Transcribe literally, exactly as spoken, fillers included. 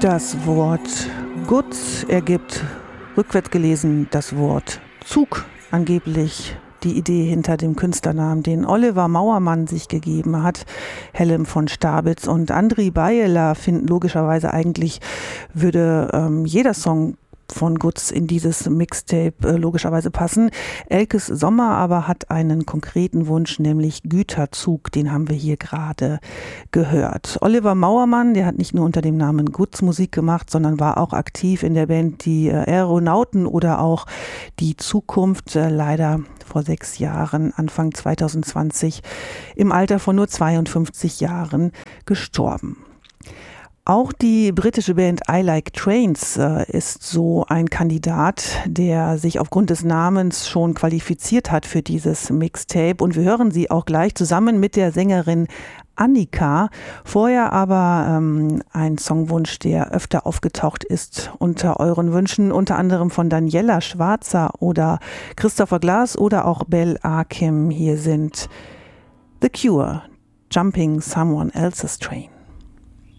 Das Wort Guts ergibt rückwärts gelesen das Wort Zug, angeblich die Idee hinter dem Künstlernamen, den Oliver Mauermann sich gegeben hat. Helm von Stabitz und Andri Beyeler finden logischerweise eigentlich, würde ähm, jeder Song von Guts in dieses Mixtape äh, logischerweise passen. Elkes Sommer aber hat einen konkreten Wunsch, nämlich Güterzug, den haben wir hier gerade gehört. Oliver Mauermann, der hat nicht nur unter dem Namen Guts Musik gemacht, sondern war auch aktiv in der Band Die äh, Aeronauten oder auch Die Zukunft, äh, leider vor sechs Jahren, Anfang zwanzig zwanzig, im Alter von nur zweiundfünfzig Jahren gestorben. Auch die britische Band I Like Trains äh, ist so ein Kandidat, der sich aufgrund des Namens schon qualifiziert hat für dieses Mixtape. Und wir hören sie auch gleich zusammen mit der Sängerin Annika. Vorher aber ähm, ein Songwunsch, der öfter aufgetaucht ist unter euren Wünschen, unter anderem von Daniela Schwarzer oder Christopher Glass oder auch Bel Akim. Hier sind The Cure, Jumping Someone Else's Train.